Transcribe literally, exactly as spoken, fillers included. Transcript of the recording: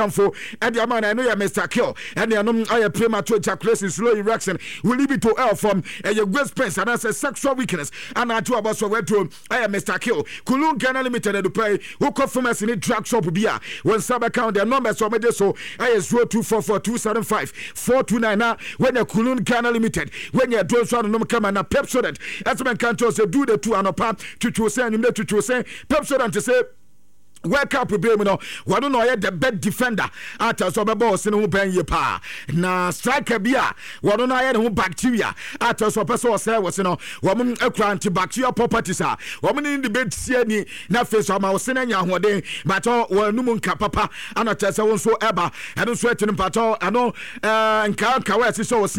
Amfo and the man I know Mister Kill and the anom I premature ejaculation slow erection will leave it to L from a your great space and as a sexual weakness and I to about so where to I am Mister Kill Kulun Ghana Limited to pay who confirm us in a drug shop beer when sub account their numbers so made so I is zero two four four two seven five four two nine now when a Kulun Ghana Limited when you don't want to come and a Pepsodent as man can't also do the two and a part to to say and to to say Pepsodent to say Wake up with no one don't know the best defender at us over boss in who pen ye pa na striker bia one don't know who bacteria at us over so say was no woman a antibacterial properties are woman in the bed see ni na face of my senior hode but all no munka papa and at us so ever and so to pato I know uh and can can so